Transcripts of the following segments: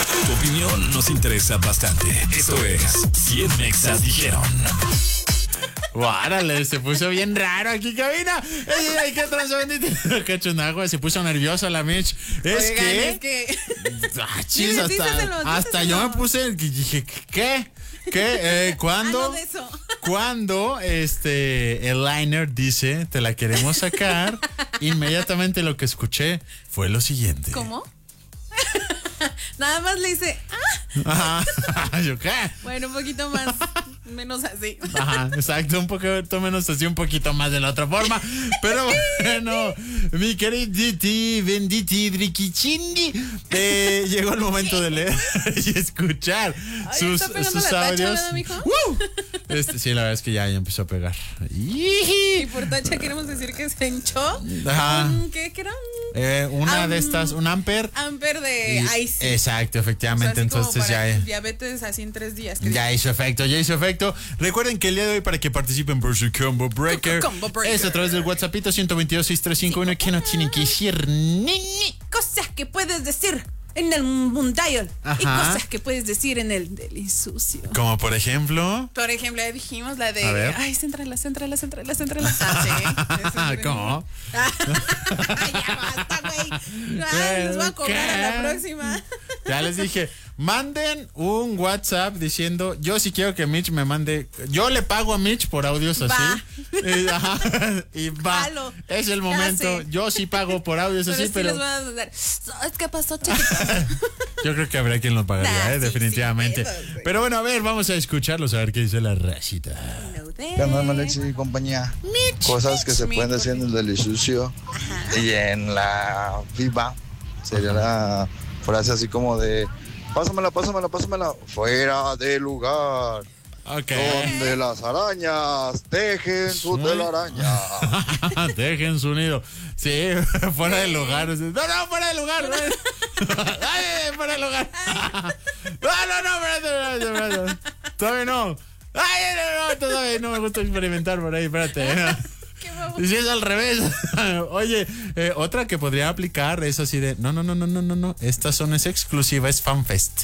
Tu opinión nos interesa bastante. Esto es 100 Mexas Dijeron. Órale, se puso bien raro aquí, cabina. Ay, qué transbendito. Qué chunagua, se puso nerviosa la Mitch. Es que. Chis, hasta yo me puse. Dije, ¿qué? ¿Cuándo? De eso. Cuando el liner dice, te la queremos sacar, inmediatamente lo que escuché fue lo siguiente. ¿Cómo? Nada más le hice, Ajá. ¿Yo qué? Bueno, un poquito más, menos así. Ajá, exacto, un poquito menos así, un poquito más de la otra forma. Pero bueno, mi queriditi, benditi, driquichindi, llegó el momento de leer y escuchar sus audios. Sí, la verdad es que ya empezó a pegar. Y por tacha queremos decir que se hinchó. Ajá. ¿Qué era? Una de estas, un amper. Amper de ice. Exacto, efectivamente. O sea, entonces ya. Diabetes así en 3 días. Ya hizo efecto. Recuerden que el día de hoy, para que participen por su Combo Breaker, es a través del WhatsAppito 122-6351, que no tienen que decir ni cosas que puedes decir en el mundial. Ajá. Y cosas que puedes decir en el delisucio. Como por ejemplo. Por ejemplo, ya dijimos la de. Ay, céntrala. Sí. ¿Cómo? Ya basta, güey. Les voy a cobrar a la próxima. Ya les dije, manden un WhatsApp diciendo, yo sí quiero que Mitch me mande, yo le pago a Mitch por audios así. Y va. Jalo. Es el momento. Yo sí pago por audios así, pero. Les voy a dar. ¿Qué pasó, chiquito? Yo creo que habrá quien lo pagaría, definitivamente. Sí, pero bueno, a ver, vamos a escucharlos, a ver qué dice la racita. ¿Qué onda, Alex y compañía? Cosas que se pueden decir en el delisucio y en la viva. Sería la frase así como de pásamela, fuera de lugar. Okay. Donde las arañas dejen su telaraña. Dejen su nido. Sí, fuera del lugar. No, fuera del lugar. Ay, fuera del lugar. No, espérate. Todavía no. Ay, no, todavía no me gusta experimentar por ahí, espérate. Y si es al revés. Oye, otra que podría aplicar es así de no. Esta zona es exclusiva, es FanFest.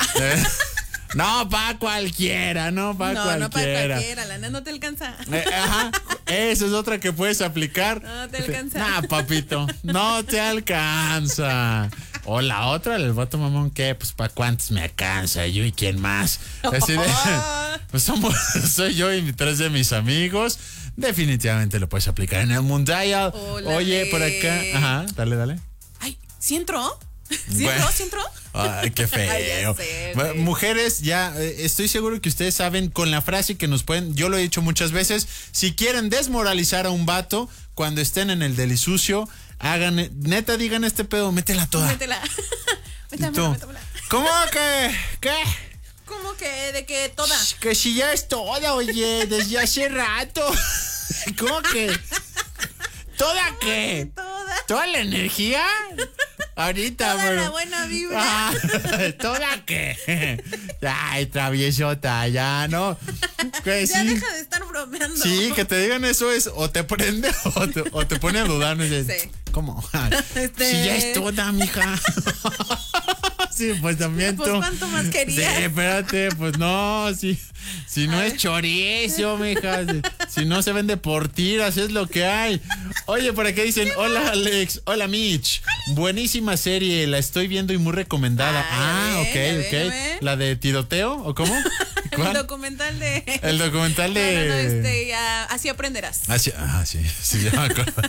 No pa' cualquiera, No para cualquiera, la nena no te alcanza. Ajá, esa es otra que puedes aplicar. No te alcanza. Nah, papito, no te alcanza. O la otra, el vato mamón, ¿qué? Pues ¿para cuántos me alcanza? Yo y quién más. Así de, pues soy yo y 3 de mis amigos. Definitivamente lo puedes aplicar en el mundial. Oye, por acá. Ajá, dale. Ay, ¿sí entró? ¿Sí entró? Ay, qué feo. Ay, ya sé, mujeres, ya estoy seguro que ustedes saben con la frase que nos pueden, yo lo he dicho muchas veces, si quieren desmoralizar a un vato cuando estén en el delisucio, digan este pedo, métela toda. Métela. ¿Cómo que? ¿Qué? ¿Cómo que? ¿De qué toda? Que si ya es toda, oye, desde hace rato. ¿Cómo que? ¿Toda qué? ¿Toda la energía? Ahorita, toda la buena vibra. ¿Toda qué? Ay, traviesota, ya, ¿no? Ya sí. Deja de estar bromeando. Sí, que te digan eso es o te prende o te pone a dudar. ¿No? Sí. ¿Cómo? Si ya es toda, mija. Sí, pues también pues, tú. ¿cuánto más querías? Sí, espérate, pues no, si no es chorizo, mija. Si no se vende por tiras, es lo que hay. Oye, por acá dicen, hola Alex, hola Mitch. Buenísima serie, la estoy viendo y muy recomendada. Ok. ¿La de tiroteo o cómo? ¿Cuál? El documental de. No, así aprenderás. Sí, ya me acuerdo.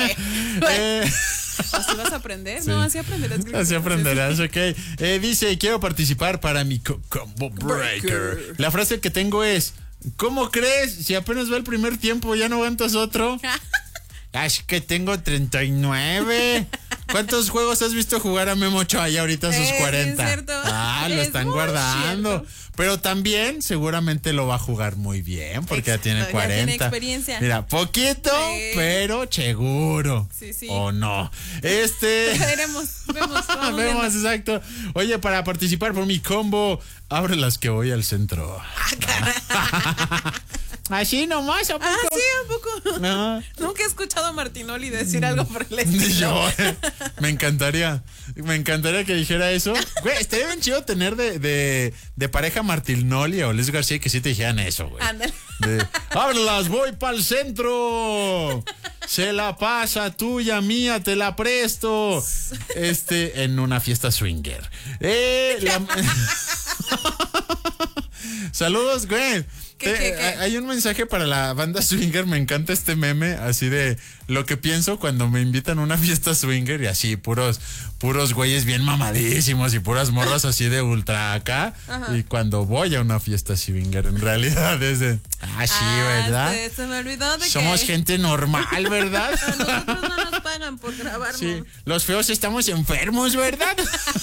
¿Así vas a aprender? Sí. No, así aprenderás. Así aprenderás, ok. Dice, quiero participar para mi Combo Breaker. La frase que tengo es, ¿cómo crees? Si apenas va el primer tiempo, ¿ya no aguantas otro? Es que tengo 39. ¿Cuántos juegos has visto jugar a Memo Ochoa ya ahorita a sus 40? Es cierto. Lo están guardando. Cierto. Pero también seguramente lo va a jugar muy bien porque ya tiene 40. Ya tiene experiencia. Mira, poquito, pero seguro. Sí. ¿O no? Vemos, vemos, exacto. Oye, para participar por mi combo, abre las que voy al centro. Así nomás, ¿a poco? Ah, sí, ¿a poco? No. Nunca he escuchado a Martinoli decir algo por el estilo. Ni yo, me encantaría que dijera eso. Güey, estaría bien chido tener de pareja Martinoli o Luis García que sí te dijeran eso, güey. Ándale. Háblalas, voy para el centro. Se la pasa, tuya, mía, te la presto. En una fiesta swinger. Saludos, güey. ¿Qué? Hay un mensaje para la banda swinger, me encanta este meme, así de lo que pienso cuando me invitan a una fiesta swinger y así, puros güeyes bien mamadísimos y puras morras así de ultra acá. Ajá. Y cuando voy a una fiesta swinger, en realidad es de, sí, ¿verdad? Se me olvidó de somos que gente normal, ¿verdad? a nosotros no nos pagan por grabarnos. Sí, los feos estamos enfermos, ¿verdad?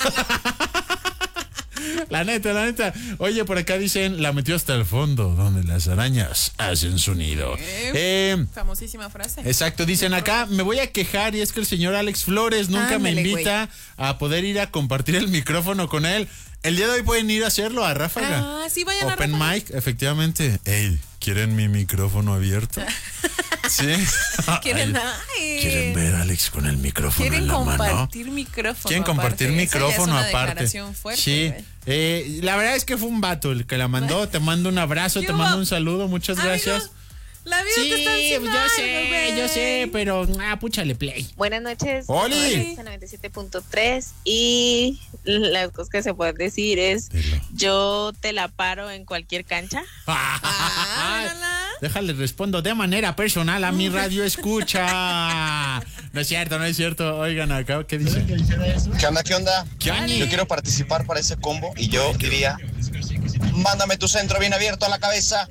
La neta. Oye, por acá dicen, la metió hasta el fondo, donde las arañas hacen su nido. Famosísima frase. Exacto, dicen acá, me voy a quejar y es que el señor Alex Flores nunca me invita a poder ir a compartir el micrófono con él. El día de hoy pueden ir a hacerlo a Ráfaga. Ah, sí, vayan a Open Ráfaga. mic, efectivamente. Ey, ¿quieren mi micrófono abierto? Sí. ¿Quieren ver a Alex con el micrófono en la mano? Quieren compartir micrófono. Quieren compartir micrófono aparte. Fuerte, sí. La verdad es que fue un vato el que la mandó. Te mando un abrazo, te mando un saludo. Muchas gracias. La vida te está haciendo yo sé, pero púchale play. Buenas noches. ¡Oli! 97.3 y las cosas que se pueden decir es yo te la paro en cualquier cancha. Déjale, respondo de manera personal a mi radio escucha. No es cierto. Oigan acá, ¿qué dicen? ¿Qué onda? Yo quiero participar para ese combo y yo diría, mándame tu centro bien abierto a la cabeza.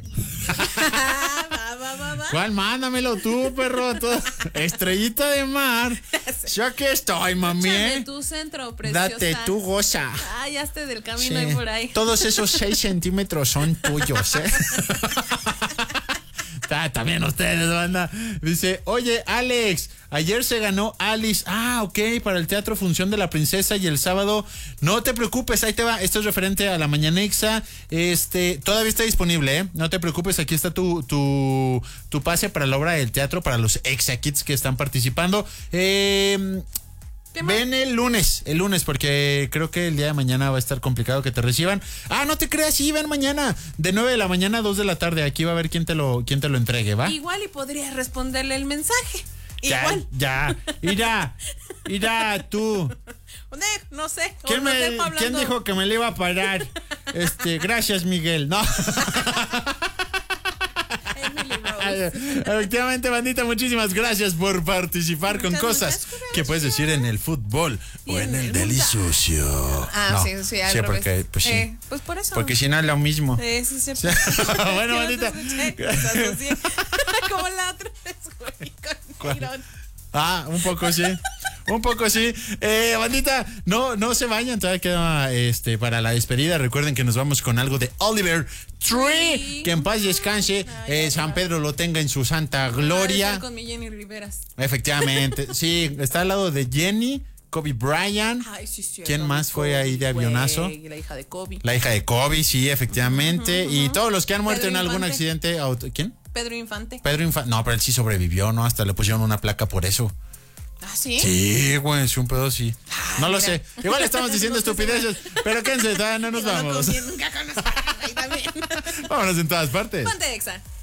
¿Cuál? Mándamelo tú, perro. Estrellita de mar. Yo aquí estoy, mami. Échame tu centro, preciosa. Date tu goza. Ya esté del camino ahí por ahí. Todos esos 6 centímetros son tuyos, ¿eh? También ustedes, banda. Dice, oye, Alex, ayer se ganó Alice. Ok, para el Teatro Función de la Princesa y el sábado. No te preocupes, ahí te va. Esto es referente a la Mañanexa. Todavía está disponible, ¿eh? No te preocupes, aquí está tu pase para la obra del teatro, para los Exa-Kids que están participando. Ven el lunes, porque creo que el día de mañana va a estar complicado que te reciban. No te creas, sí, ven mañana, de 9 de la mañana a 2 de la tarde. Aquí va a ver quién te lo entregue, ¿va? Igual y podrías responderle el mensaje. Igual. Ya. Irá, tú. No sé. ¿Quién dijo que me le iba a parar? Gracias, Miguel. No. Efectivamente, bandita, muchísimas gracias por participar con cosas que puedes decir en el fútbol o en el delisucio. Sí, sí, porque pues sí. Pues por eso. Porque si no es lo mismo. Sí. Bueno, bandita. Como la otra vez, güey, con Iron. Un poco sí. Bandita, no se vayan, todavía queda para la despedida. Recuerden que nos vamos con algo de Oliver Tree, que en paz descanse. San Pedro lo tenga en su santa gloria. Con mi Jenny Riveras. Efectivamente, sí, está al lado de Jenny, Kobe Bryant. Sí, ¿Quién más fue ahí de avionazo? La hija de Kobe. La hija de Kobe, sí, efectivamente. Y todos los que han muerto en algún accidente. ¿Quién? Pedro Infante. No, pero él sí sobrevivió, ¿no? Hasta le pusieron una placa por eso. ¿Sí? Sí, güey, sí, un pedo sí. No lo sé. Igual estamos diciendo estupideces, pero quédense, no nos vamos. Nunca conozco ahí también. Vámonos en todas partes. Ponte Exa.